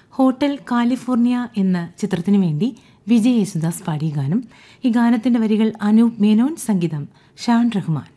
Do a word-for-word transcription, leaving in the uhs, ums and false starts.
Hotel California എന്ന ചിത്രത്തിനു വേണ്ടി വിജയ് യേശുദാസ് പാടിയ ഗാനം. ഈ ഗാനത്തിന്റെ വരികൾ അനൂപ് മേനോൻ, സംഗീതം ഷാൻ റഹ്മാൻ.